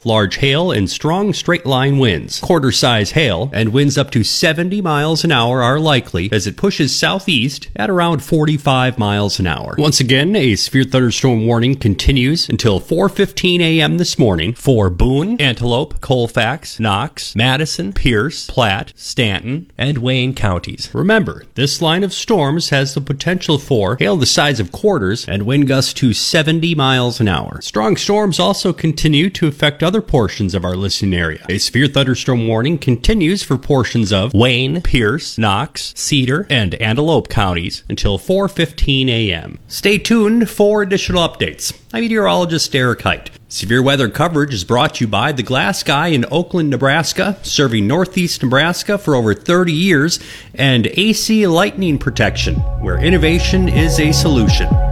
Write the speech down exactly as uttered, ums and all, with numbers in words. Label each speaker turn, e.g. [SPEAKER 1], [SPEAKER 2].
[SPEAKER 1] both large hail and strong straight-line winds. Quarter-size hail and winds up to seventy miles an hour are likely as it pushes southeast at around forty-five miles an hour. Once again, a severe thunderstorm warning continues until four fifteen a.m. this morning for Boone, Antelope, Colfax, Knox, Madison, Pierce, Platte, Stanton, and Wayne counties. Remember, this line of storms has the potential for hail the size of quarters and wind gusts to seventy miles an hour. Strong storms also continue to affect other portions of our listening area. A severe thunderstorm warning continues for portions of Wayne, Pierce, Knox, Cedar, and Antelope counties until four fifteen a.m. Stay tuned for additional updates. I'm meteorologist Eric Height. Severe weather coverage is brought to you by The Glass Guy in Oakland, Nebraska, serving northeast Nebraska for over thirty years, and A C Lightning Protection, where innovation is a solution.